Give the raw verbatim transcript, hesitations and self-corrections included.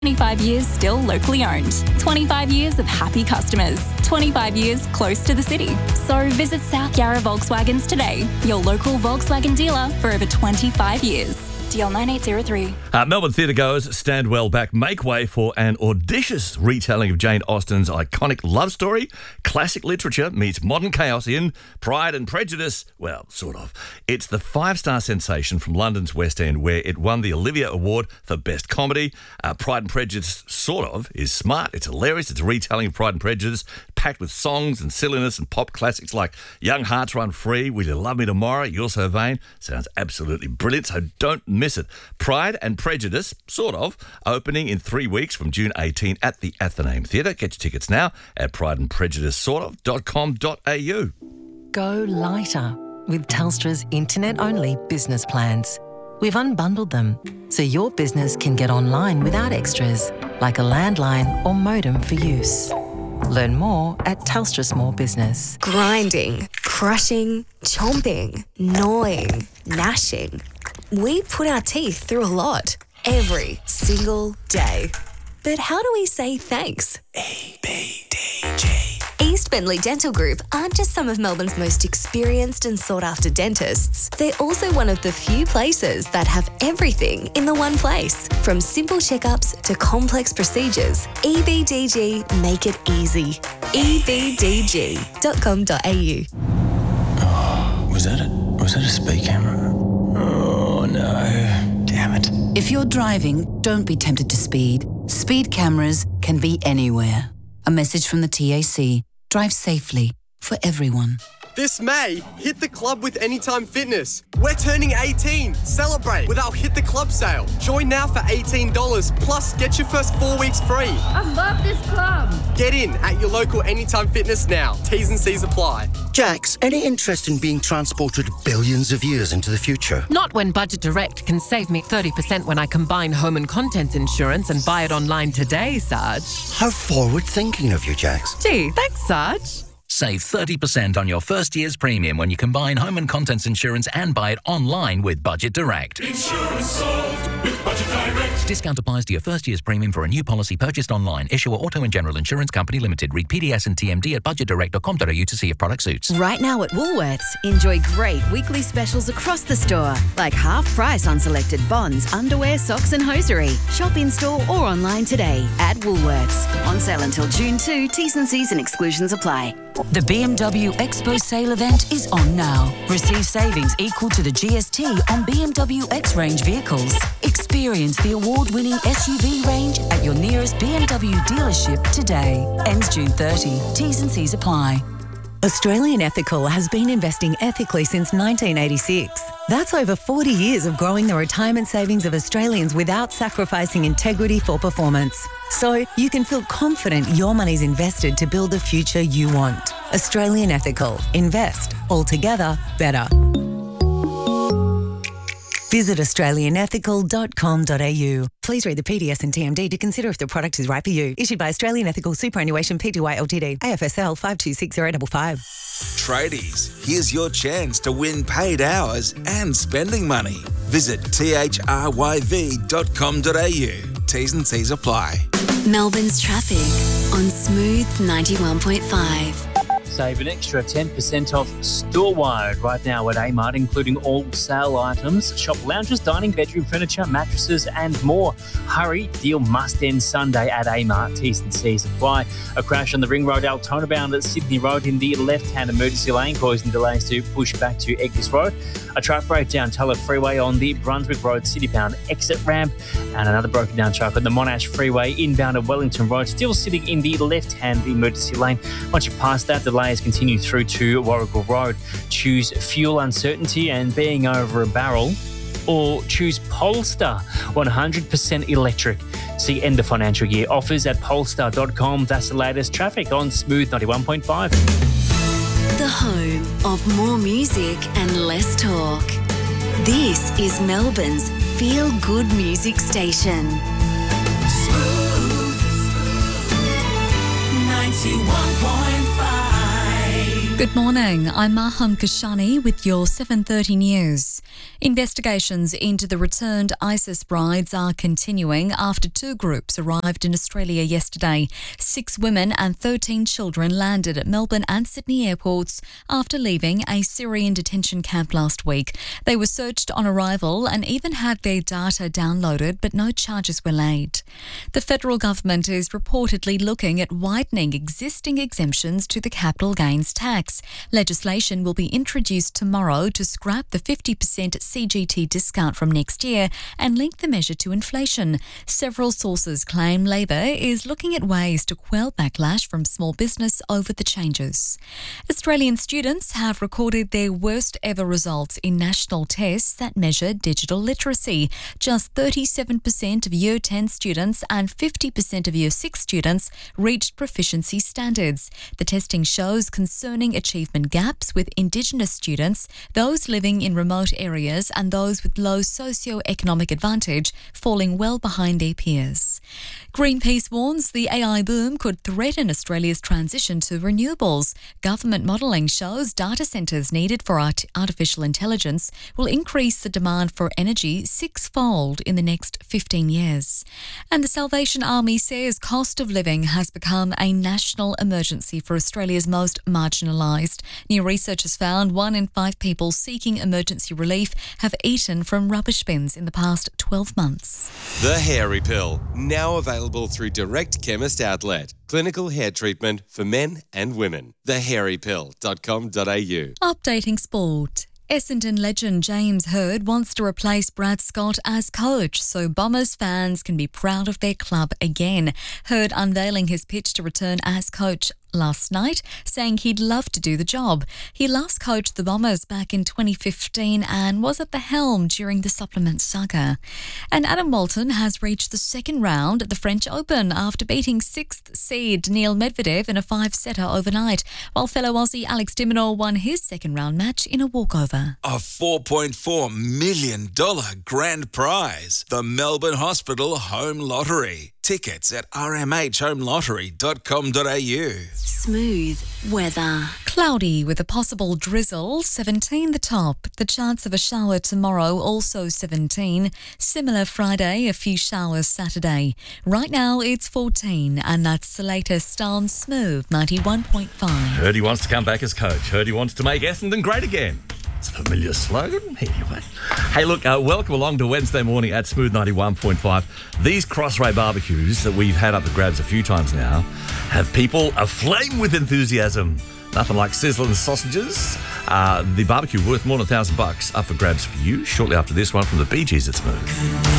twenty-five years still locally owned. twenty-five years of happy customers. twenty-five years close to the city. So visit South Yarra Volkswagens today, your local Volkswagen dealer for over twenty-five years. D L nine eight zero three. Uh, Melbourne theatre goers, stand well back, make way for an audacious retelling of Jane Austen's iconic love story. Classic literature meets modern chaos in Pride and Prejudice. Well, sort of. It's the five-star sensation from London's West End, where it won the Olivia Award for Best Comedy. Uh, Pride and Prejudice, sort of, is smart. It's hilarious. It's a retelling of Pride and Prejudice, packed with songs and silliness and pop classics like Young Hearts Run Free, Will You Love Me Tomorrow, You're So Vain. Sounds absolutely brilliant, so don't miss it. Pride and Prejudice, sort of, opening in three weeks from June eighteenth at the Athenaeum Theatre. Get your tickets now at pride and prejudice sort of dot com dot a u. Go lighter with Telstra's internet-only business plans. We've unbundled them so your business can get online without extras, like a landline or modem for use. Learn more at Telstra Small Business. Grinding, crushing, chomping, gnawing, gnashing. We put our teeth through a lot, every single day. But how do we say thanks? E B D G. East Bentley Dental Group aren't just some of Melbourne's most experienced and sought-after dentists. They're also one of the few places that have everything in the one place. From simple checkups to complex procedures, E B D G make it easy. e b d g dot com dot a u. Oh, was that a, was that a speed camera? Oh, no. Damn it. If you're driving, don't be tempted to speed. Speed cameras can be anywhere. A message from the T A C. Drive safely for everyone. This May, hit the club with Anytime Fitness. We're turning eighteen. Celebrate with our Hit the Club sale. Join now for eighteen dollars, plus get your first four weeks free. I love this club. Get in at your local Anytime Fitness now. T's and C's apply. Jax, any interest in being transported billions of years into the future? Not when Budget Direct can save me thirty percent when I combine home and contents insurance and buy it online today, Sarge. How forward-thinking of you, Jax. Gee, thanks, Sarge. Save thirty percent on your first year's premium when you combine home and contents insurance and buy it online with Budget Direct. Insurance solved with Budget Direct. Discount applies to your first year's premium for a new policy purchased online. Issuer Auto and General Insurance Company Limited. Read P D S and T M D at budget direct dot com dot a u to see if product suits. Right now at Woolworths, enjoy great weekly specials across the store, like half price on selected bonds, underwear, socks and hosiery. Shop in store or online today at Woolworths. On sale until June second. T's and C's and exclusions apply. The B M W Expo sale event is on now. Receive savings equal to the G S T on B M W X-Range vehicles. Experience the award-winning S U V range at your nearest B M W dealership today. Ends June thirtieth. T's and C's apply. Australian Ethical has been investing ethically since nineteen eighty-six. That's over forty years of growing the retirement savings of Australians without sacrificing integrity for performance. So you can feel confident your money's invested to build the future you want. Australian Ethical. Invest. Altogether better. Visit australian ethical dot com dot a u. Please read the P D S and T M D to consider if the product is right for you. Issued by Australian Ethical Superannuation Pty Ltd. A F S L five two six zero five five. Tradies, here's your chance to win paid hours and spending money. Visit t h r y v dot com dot a u. T's and C's apply. Melbourne's traffic on Smooth ninety-one point five. Save an extra ten percent off store-wide right now at A-Mart, including all sale items, shop lounges, dining, bedroom furniture, mattresses and more. Hurry, deal must end Sunday at A-Mart. T's and C's apply. A crash on the Ring Road Altona bound at Sydney Road in the left-hand emergency lane, causing delays to push back to Eglis Road. A truck broke down Tulla Freeway on the Brunswick Road city-bound exit ramp, and another broken down truck on the Monash Freeway inbound at Wellington Road, still sitting in the left-hand emergency lane. Once you're past that, delays continue through to Warrigal Road. Choose fuel uncertainty and being over a barrel, or choose Polestar, one hundred percent electric. See end of financial year offers at polestar dot com. That's the latest traffic on Smooth ninety-one point five. The home of more music and less talk. This is Melbourne's feel-good music station. Smooth ninety-one point five. Good morning, I'm Maham Kashani with your seven thirty news. Investigations into the returned ISIS brides are continuing after two groups arrived in Australia yesterday. Six women and thirteen children landed at Melbourne and Sydney airports after leaving a Syrian detention camp last week. They were searched on arrival and even had their data downloaded, but no charges were laid. The federal government is reportedly looking at widening existing exemptions to the capital gains tax. Legislation will be introduced tomorrow to scrap the fifty percent C G T discount from next year and link the measure to inflation. Several sources claim Labor is looking at ways to quell backlash from small business over the changes. Australian students have recorded their worst ever results in national tests that measure digital literacy. Just thirty-seven percent of Year ten students and fifty percent of Year six students reached proficiency standards. The testing shows concerning achievement gaps with Indigenous students, those living in remote areas and those with low socio-economic advantage falling well behind their peers. Greenpeace warns the A I boom could threaten Australia's transition to renewables. Government modelling shows data centres needed for art- artificial intelligence will increase the demand for energy sixfold in the next fifteen years. And the Salvation Army says cost of living has become a national emergency for Australia's most marginalised. New research has found one in five people seeking emergency relief have eaten from rubbish bins in the past twelve months. The Hairy Pill, now available through Direct Chemist Outlet. Clinical hair treatment for men and women. the hairy pill dot com dot a u. Updating sport. Essendon legend James Hird wants to replace Brad Scott as coach so Bombers fans can be proud of their club again. Hird unveiling his pitch to return as coach last night, saying he'd love to do the job. He last coached the Bombers back in twenty fifteen and was at the helm during the supplement saga. And Adam Walton has reached the second round at the French Open after beating sixth seed Neil Medvedev in a five-setter overnight, while fellow Aussie Alex de Minaur won his second round match in a walkover. A four point four million dollars grand prize. The Melbourne Hospital Home Lottery. Tickets at r m h home lottery dot com dot a u. Smooth weather. Cloudy with a possible drizzle, seventeen the top. The chance of a shower tomorrow, also seventeen. Similar Friday, a few showers Saturday. Right now it's fourteen, and that's the latest on Smooth ninety-one point five. Heard he wants to come back as coach. Heard he wants to make Essendon great again. It's a familiar slogan. Anyway. Hey, look, uh, welcome along to Wednesday morning at Smooth ninety-one point five. These Crossray barbecues that we've had up for grabs a few times now have people aflame with enthusiasm. Nothing like sizzling sausages. Uh, the barbecue worth more than a thousand bucks up for grabs for you shortly after this one from the Bee Gees at Smooth.